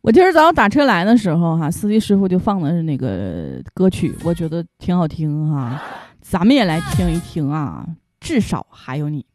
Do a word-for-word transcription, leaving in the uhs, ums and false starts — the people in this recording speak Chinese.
我今儿早上打车来的时候哈，司机师傅就放的是那个歌曲，我觉得挺好听哈，咱们也来听一听啊，至少还有你。